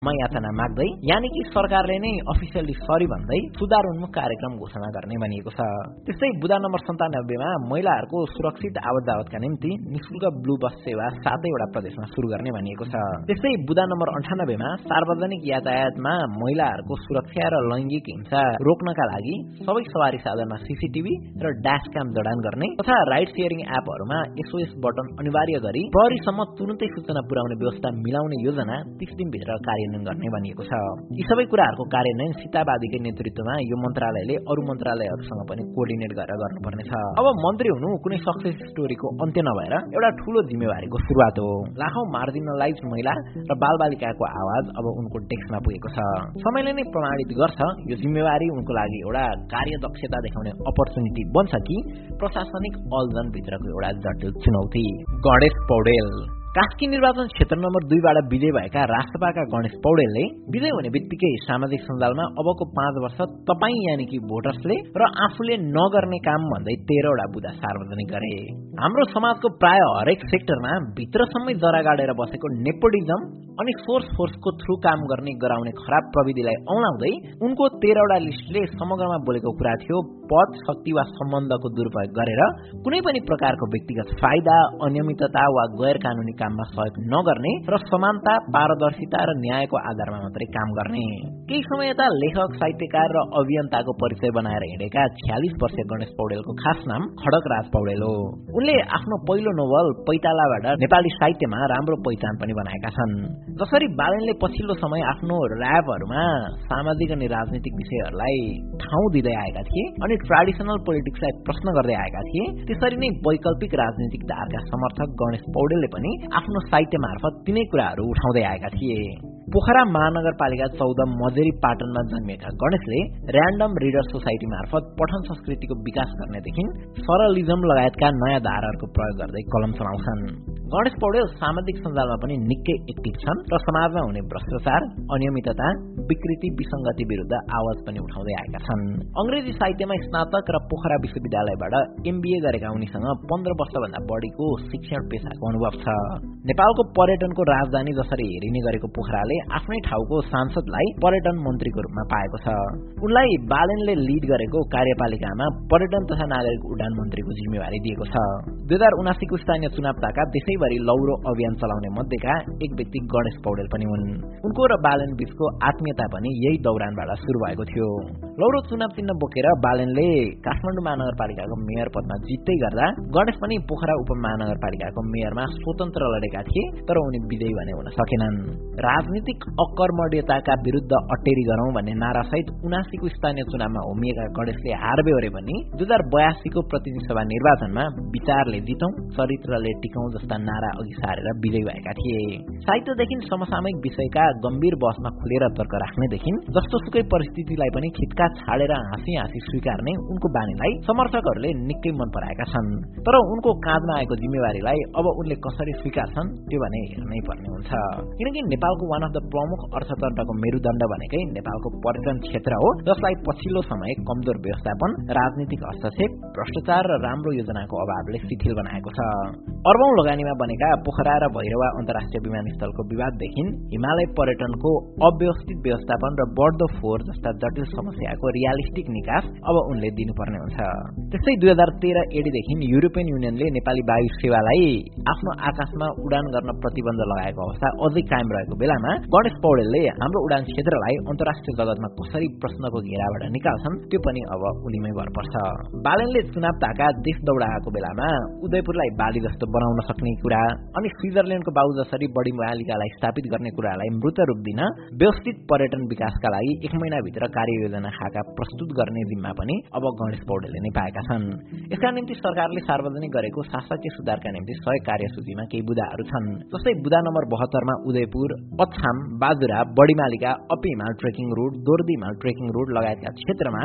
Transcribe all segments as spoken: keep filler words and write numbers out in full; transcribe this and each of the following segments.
यातना माग्दै यानि कि सरकारले नै अफिसियली सरी भन्दै सुधार उन्मुख कार्यक्रम घोषणा गर्ने भनिएको छ। त्यस्तै बुदा नम्बर सन्तानब्बे मा महिलाहरूको सुरक्षित आवत जावतका निम्ति निशुल्क ब्लू बस सेवा सातैवटा प्रदेशमा सुरु गर्ने भनिएको छ। त्यस्तै बुदा नम्बर अन्ठानब्बे मा सार्वजनिक यातायातमा महिलाहरूको सुरक्षा र लैङ्गिक हिंसा रोक्नका लागि सबै सवारी साधनमा सीसीटीभी र ड्यास क्याम जडान गर्ने तथा राइड सेयरिङ एपहरूमा एसओएस बटन अनिवार्य गरी प्रहरीसम्म तुरुन्तै सूचना पुर्याउने व्यवस्था मिलाउने योजना तीस दिनभित्र कार्य गर्ने भनिएको छ। यी सबै कुराहरूको कार्यान्वयन सीतावादीकै नेतृत्वमा यो मन्त्रालयले अरू मन्त्रालयहरूसँग पनि कोर्डिनेट गरेर गर्नुपर्ने छ। अब मन्त्री हुनु कुनै सक्सेस स्टोरीको अन्त्य नभएर एउटा ठूलो जिम्मेवारीको सुरुवात हो। लाखौं मार्जिनलाइज महिला र बालबालिकाको आवाज अब उनको डेस्कमा पुगेको छ। समयले नै प्रमाणित गर्छ यो जिम्मेवारी उनको लागि एउटा कार्यदक्षता देखाउने अपर्चुनिटी बन्छ कि प्रशासनिक अल्झन भित्रको एउटा जटिल चुनौती। गणेश पौडेल कास्की निर्वाचन क्षेत्र नम्बर दुईबाट विजय भएका राष्ट्रपाका गणेश पौडेलले विजय हुने बित्तिकै सामाजिक सञ्जालमा अबको पाँच वर्ष तपाई यानि कि भोटर्सले र आफूले नगर्ने काम भन्दै तेह्रवटा बुदा सार्वजनिक गरे। हाम्रो समाजको प्राय हरेक सेक्टरमा भित्रसम्मै जरा गाडेर बसेको नेपोटिजम अनि सोर्स फोर्सको थ्रु काम गर्ने गराउने खराब प्रविधिलाई औलाउँदै उनको तेह्रवटा लिस्टले समग्रमा बोलेको कुरा थियो पद शक्ति वा सम्बन्धको दुरुपयोग गरेर कुनै पनि प्रकारको व्यक्तिगत फाइदा अनियमितता वा गैर कानूनी काममा सहयोग नगर्ने र समानता पारदर्शिता र न्यायको आधारमा मात्रै काम गर्ने। केही समय यता लेखक साहित्यकार र अभियन्ताको परिचय बनाएर हिँडेका छयालिस वर्षीय गणेश पौडेलको खास नाम खड्गराज पौडेल हो। उनले आफ्नो पहिलो नोभल पैतालाबाट नेपाली साहित्यमा राम्रो पहिचान पनि बनाएका छन्। जसरी बालनले पछिल्लो समय आफ्नो र्यापहरूमा सामाजिक अनि राजनीतिक विषयहरूलाई ठाउँ दिँदै आएका थिए अनि ट्रेडिसनल पोलिटिक्सलाई प्रश्न गर्दै आएका थिए, त्यसरी नै वैकल्पिक राजनीतिक धारका समर्थक गणेश पौडेलले पनि आफ्नो साहित्य मार्फत तिनै कुराहरू उठाउँदै आएका थिए। पोखरा महानगरपालिका चौध मजेरी पाटनमा जन्मिएका गणेशले र्यान्डम रिडर सोसाइटी मार्फत पठन संस्कृतिको विकास गर्नेदेखि सरलिजम लगायतका नयाँ धाराहरूको प्रयोग गर्दै कलम चलाउँछन्। गणेश पौडेल सामाजिक सञ्जालमा पनि निकै एक्टिभ छन् र समाजमा हुने भ्रष्टाचार अनियमितता विकृति विसङ्गति विरुद्ध आवाज पनि उठाउँदै आएका छन्। अंग्रेजी साहित्यमा स्नातक र पोखरा विश्वविद्यालयबाट एमबीए गरेका उनीसँग पन्ध्र वर्षभन्दा बढीको शिक्षण पेशाको अनुभव छ। नेपालको पर्यटनको राजधानी जसरी हेरिने गरेको पोखराले आफ्नै ठाउँको सांसदलाई पर्यटन मन्त्रीको रूपमा पाएको छ। उनलाई बालेनले लिड गरेको कार्यपालिकामा पर्यटन तथा नागरिक उड्डान मन्त्रीको जिम्मेवारी दिएको छ। दुई हजार उनासीको स्थानीय चुनाव ताका देशैभरि लौरो अभियान चलाउने मध्येका एक व्यक्ति गणेश पौडेल पनि हुन्। उनको र बालेन बीचको आत्मीयता पनि यही दौरानबाट सुरु भएको थियो। लौरो चुनाव चिन्ह बोकेर बालेनले काठमाडौँ महानगरपालिकाको मेयर पदमा जित्दै गर्दा गणेश पनि पोखरा उपमहानगरपालिकाको मेयरमा स्वतन्त्र लडेका थिए, तर उनी विजयी भने हुन सकेनन्। राजनीतिक अकर्मण्यताका विरुद्ध अटेरी गरौं भन्ने नारासहित उनासीको स्थानीय चुनावमा होमिएका गणेशले हार बेहोरे पनि दुई हजार बयासीको प्रतिनिधि सभा निर्वाचनमा विचारले जितौं चरित्रले टिकौं जस्ता नारा अघि सारेर विजयी भएका थिए। साहित्यदेखि समसामयिक विषयका गम्भीर बहसमा खुलेर तर्क राख्नेदेखि जस्तोसुकै परिस्थितिलाई पनि खिटका छाडेर हाँसी हाँसी स्वीकार्ने उनको बानीलाई समर्थकहरूले निकै मन पराएका छन्। तर उनको काँधमा आएको जिम्मेवारीलाई अब उनले कसरी स्वीकार्छन् त्यो भने हेर्नै पर्ने हुन्छ। किनकि नेपालको वान अफ द प्रमुख अर्थतन्त्रको मेरुदण्ड भनेकै नेपालको पर्यटन क्षेत्र हो, जसलाई पछिल्लो समय कमजोर व्यवस्थापन, राजनीतिक हस्तक्षेप, भ्रष्टाचार र राम्रो योजनाको अभावले शिथिल बनाएको छ। अर्बौं लगानीमा बनेका पोखरा र भैरवा अन्तर्राष्ट्रिय विमानस्थलको विवाददेखि हिमालय पर्यटनको अव्यवस्थित व्यवस्थापन र बढ्दो फोहोर जस्ता जटिल समस्याको रियालिस्टिक निकास अब उनले दिनुपर्ने हुन्छ। त्यस्तै दुई हजार तेह्र एडीदेखि युरोपियन युनियनले नेपाली वायु सेवालाई आफ्नो आकाशमा उडान गर्न प्रतिबन्ध लगाएको अवस्था अझै कायम रहेको बेलामा गणेश पौडेलले हाम्रो उडान क्षेत्रलाई अन्तर्राष्ट्रिय जगतमा कसरी प्रश्नको घेराबाट निकाल्छन् त्यो पनि अब उनीमै भर पर्छ। बालेनले चुनाव ताका देश दौडाएको बेलामा उदयपुरलाई बाली जस्तो बनाउन सक्ने कुरा अनि स्विजरल्याण्डको बाउ जसरी बढी मालिकालाई स्थापित गर्ने कुरालाई मृत रूप दिन व्यवस्थित पर्यटन विकासका लागि एक महिनाभित्र कार्ययोजना खाका प्रस्तुत गर्ने जिम्मा पनि अब गणेश पौडेलले नै पाएका छन्। यसका निम्ति सरकारले सार्वजनिक गरेको शासकीय सुधारका निम्ति सय कार्यसूचीमा केही बुदाहरू छन्। जस्तै बुदा नम्बर बहत्तरमा उदयपुर, अछाम, बाजुरा, बढीमालिका, अप हिमाल ट्रेकिङ रोड, दोर्दी हिमाल ट्रेकिङ रोड लगायतका क्षेत्रमा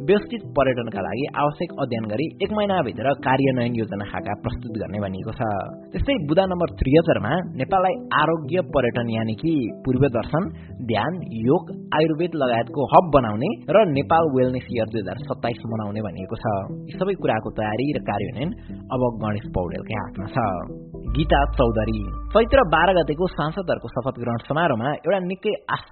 व्यवस्थित पर्यटनका लागि आवश्यक अध्ययन गरी एक महिनाभित्र कार्यान्वयन योजना खाका प्रस्तुत गर्ने भनिएको छ। त्यस्तै बुदा नम्बर त्रिहत्तरमा नेपाललाई आरोग्य पर्यटन यानि कि पूर्व दर्शन, ध्यान, योग, आयुर्वेद लगायतको हब बनाउने र नेपाल वेलनेस इयर दुई हजार सत्ताइस मनाउने भनिएको छ। यी सबै कुराको तयारी र कार्यान्वयन अब गणेश पौडेलकै हातमा छ। गीता चौधरी चैत्र बाह्र गतेको सांसदहरूको शपथ ग्रहण समारोहमा एउटा निकै